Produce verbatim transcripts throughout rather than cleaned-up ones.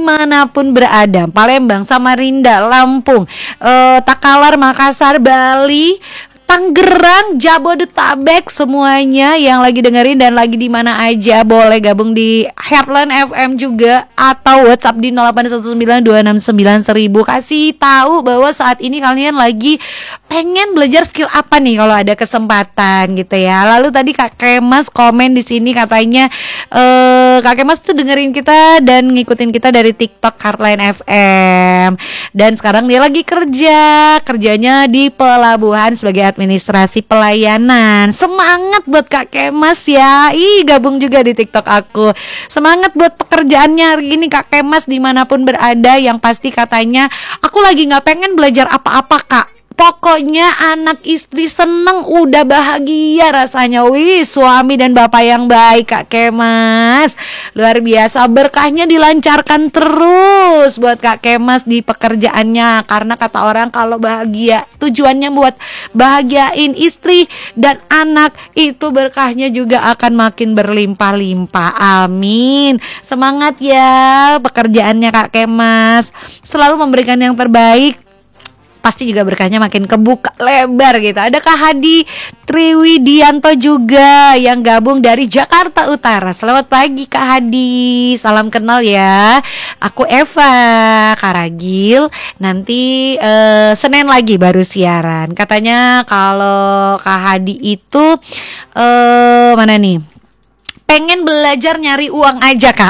dimanapun berada, Palembang, Samarinda, Lampung, uh, Takalar, Makassar, Bali, Tangerang, Jabodetabek, semuanya yang lagi dengerin dan lagi di mana aja boleh gabung di Heartline F M juga atau WhatsApp di nol delapan satu sembilan dua enam sembilan seribu. Kasih tahu bahwa saat ini kalian lagi pengen belajar skill apa nih kalau ada kesempatan gitu ya. Lalu tadi Kak Kemas komen di sini katanya eh Kak Kemas tuh dengerin kita dan ngikutin kita dari TikTok Heartline F M. Dan sekarang dia lagi kerja, kerjanya di pelabuhan sebagai administrasi pelayanan. Semangat buat Kak Kemas ya. Ih, gabung juga di TikTok aku. Semangat buat pekerjaannya hari ini Kak Kemas dimanapun berada. Yang pasti katanya aku lagi gak pengen belajar apa-apa Kak, pokoknya anak istri seneng, udah bahagia rasanya. Wih, suami dan bapak yang baik Kak Kemas. Luar biasa, berkahnya dilancarkan terus buat Kak Kemas di pekerjaannya. Karena kata orang kalau bahagia tujuannya buat bahagiain istri dan anak, itu berkahnya juga akan makin berlimpah-limpah. Amin. Semangat ya pekerjaannya Kak Kemas. Selalu memberikan yang terbaik, pasti juga berkahnya makin kebuka lebar gitu. Ada Kak Hadi Triwidianto juga yang gabung dari Jakarta Utara. Selamat pagi Kak Hadi, salam kenal ya. Aku Eva Karagil. Nanti uh, Senin lagi baru siaran. Katanya kalau Kak Hadi itu uh, mana nih? Pengen belajar nyari uang aja Kak.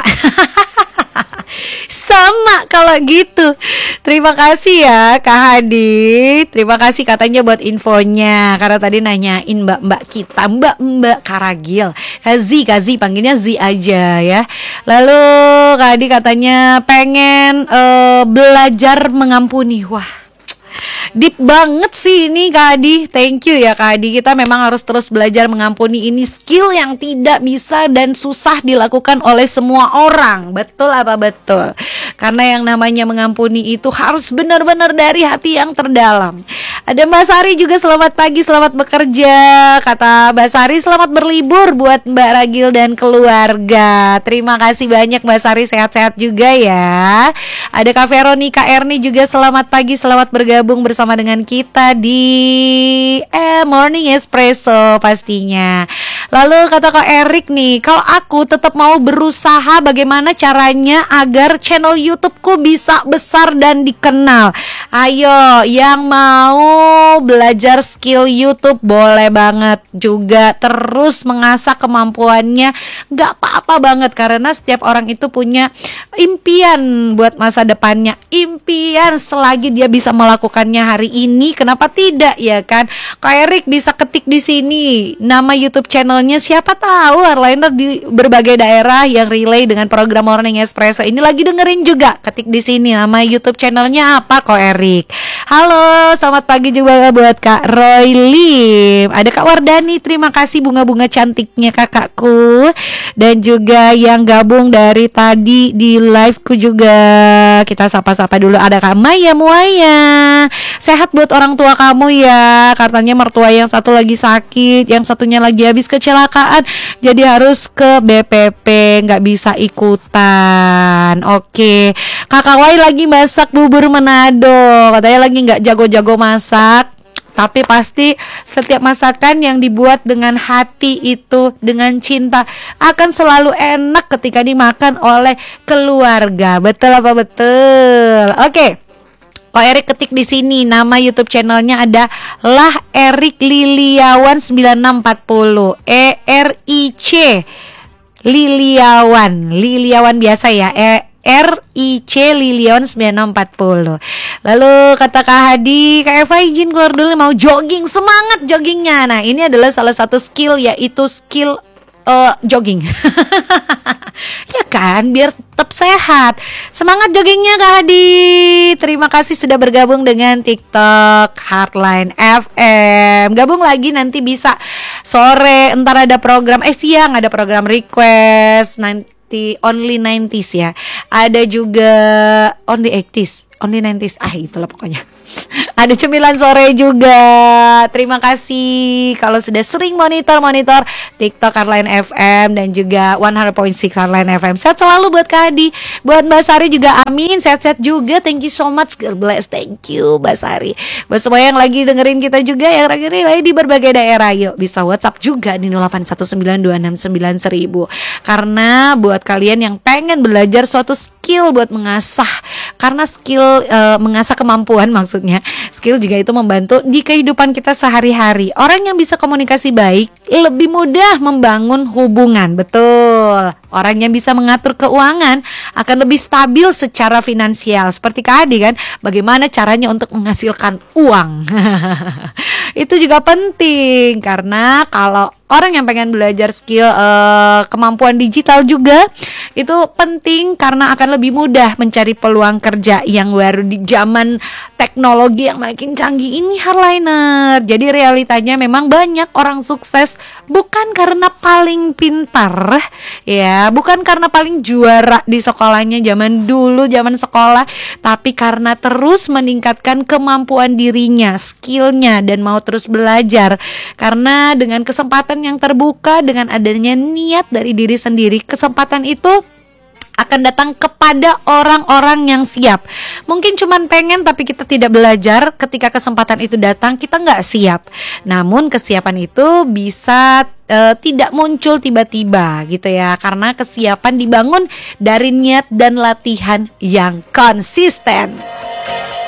Sama kalau gitu. Terima kasih ya Kak Hadi. Terima kasih katanya buat infonya. Karena tadi nanyain mbak-mbak kita, mbak-mbak Karagil, Kazi, Kazi panggilnya Zi aja ya. Lalu Kak Hadi katanya pengen uh, belajar mengampuni. Wah, deep banget sih ini Kak Adi. Thank you ya Kak Adi. Kita memang harus terus belajar mengampuni. Ini skill yang tidak bisa dan susah dilakukan oleh semua orang. Betul apa betul? Karena yang namanya mengampuni itu harus benar-benar dari hati yang terdalam. Ada Mbak Sari juga, selamat pagi, selamat bekerja. Kata Mbak Sari selamat berlibur buat Mbak Ragil dan keluarga. Terima kasih banyak Mbak Sari, sehat-sehat juga ya. Ada Kak Veronica Erni juga, selamat pagi, selamat bergabung bersama dengan kita di eh, Morning Espresso pastinya. Lalu kata Kak Erik nih, kalau aku tetap mau berusaha, bagaimana caranya agar channel YouTubeku bisa besar dan dikenal? Ayo, yang mau belajar skill YouTube boleh banget juga terus mengasah kemampuannya. Gak apa-apa banget, karena setiap orang itu punya impian buat masa depannya. Impian selagi dia bisa melakukannya hari ini, kenapa tidak ya kan? Kak Erik bisa ketik di sini nama YouTube channelnya, siapa tahu airliner di berbagai daerah yang relay dengan program Morning Espresso ini lagi dengerin juga. Ketik di sini nama YouTube channelnya apa Kak Erik. Halo, selamat pagi juga buat Kak Roy Lim. Ada Kak Wardani, terima kasih bunga-bunga cantiknya kakakku. Dan juga yang gabung dari tadi di liveku juga, kita sapa-sapa dulu. Ada Kak Maya Muaya, sehat buat orang tua kamu ya. Katanya mertua yang satu lagi sakit, yang satunya lagi habis kecelakaan, jadi harus ke B P P, nggak bisa ikutan. Oke, Kakak Wai lagi masak bubur Manado, katanya lagi nggak jago-jago masak, tapi pasti setiap masakan yang dibuat dengan hati itu, dengan cinta, akan selalu enak ketika dimakan oleh keluarga. Betul apa betul? Oke, Kok Erik ketik di sini nama YouTube channelnya ada Lah Erik Liliawan sembilan enam empat nol, E R I C Liliawan, Liliawan biasa ya, E R I C Liliawan sembilan enam empat nol. Lalu kata Kak Hadi, Kak Eva izin keluar dulu mau jogging. Semangat joggingnya. Nah, ini adalah salah satu skill, yaitu skill uh, jogging. Ya kan, biar tetap sehat. Semangat joggingnya Kak Hadi. Terima kasih sudah bergabung dengan TikTok Heartline F M. Gabung lagi nanti bisa sore, entar ada program, eh siang ada program request nanti only nineties ya. Ada juga only eighties, only nineties, ah itulah pokoknya. Ada cemilan sore juga. Terima kasih kalau sudah sering monitor-monitor TikTok Hardline F M dan juga seratus koma enam Hardline F M. Sehat selalu buat Kak Hadi. Buat Mbak Sari juga amin, sehat-sehat juga. Thank you so much, God bless. Thank you Mbak Sari. Buat semua yang lagi dengerin kita juga, yang lagi relay di berbagai daerah, yuk bisa WhatsApp juga di nol delapan satu sembilan dua enam sembilan seribu. Karena buat kalian yang pengen belajar suatu skill buat mengasah, karena skill e, mengasah kemampuan maksudnya, skill juga itu membantu di kehidupan kita sehari-hari. Orang yang bisa komunikasi baik lebih mudah membangun hubungan. Betul. Orang yang bisa mengatur keuangan akan lebih stabil secara finansial. Seperti Kak Adi kan, bagaimana caranya untuk menghasilkan uang. Itu juga penting, karena kalau orang yang pengen belajar skill uh, kemampuan digital juga itu penting, karena akan lebih mudah mencari peluang kerja yang baru di zaman teknologi yang makin canggih ini, Hardliner. Jadi realitanya memang banyak orang sukses bukan karena paling pintar ya, bukan karena paling juara di sekolahnya zaman dulu, zaman sekolah, tapi karena terus meningkatkan kemampuan dirinya, skillnya, dan mau terus belajar. Karena dengan kesempatan yang terbuka, dengan adanya niat dari diri sendiri, kesempatan itu akan datang kepada orang-orang yang siap. Mungkin cuman pengen tapi kita tidak belajar. Ketika kesempatan itu datang, kita nggak siap. Namun kesiapan itu bisa uh, tidak muncul tiba-tiba gitu ya, karena kesiapan dibangun dari niat dan latihan yang konsisten.